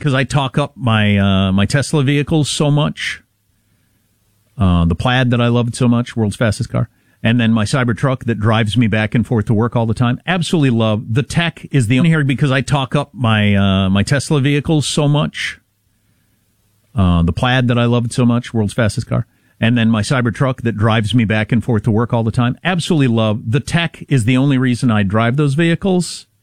because I talk up my my Tesla vehicles so much. The Plaid that I love so much, world's fastest car. And then my Cybertruck that drives me back and forth to work all the time. Absolutely love. The tech is the only here because I talk up my my Tesla vehicles so much. The Plaid that I love so much, world's fastest car. And then my Cybertruck that drives me back and forth to work all the time. Absolutely love. The tech is the only reason I drive those vehicles.